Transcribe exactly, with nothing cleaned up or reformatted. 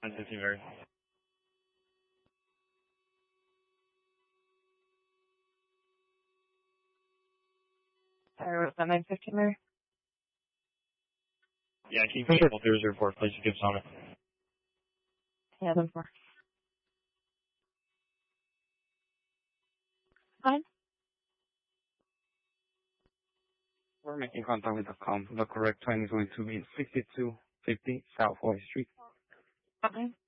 Fantasy Mary. Sorry, was that nine fifteen there? Yeah, King Control zero zero four, place your gives on it. Yeah, then four. Fine. We're making contact with the com. The correct time is going to be sixty-two fifty South Wall Street. Okay.